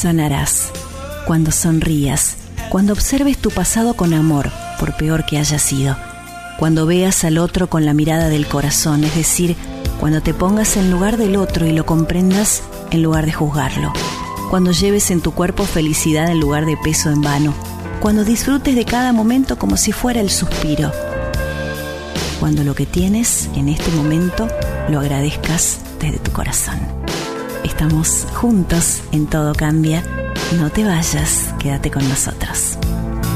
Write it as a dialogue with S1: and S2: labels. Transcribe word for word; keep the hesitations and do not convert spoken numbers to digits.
S1: Sanarás cuando sonrías, cuando observes tu pasado con amor, por peor que haya sido, cuando veas al otro con la mirada del corazón, es decir, cuando te pongas en lugar del otro y lo comprendas en lugar de juzgarlo, cuando lleves en tu cuerpo felicidad en lugar de peso en vano, cuando disfrutes de cada momento como si fuera el suspiro, cuando lo que tienes en este momento lo agradezcas desde tu corazón. Estamos juntos en Todo Cambia. No te vayas, quédate con nosotros.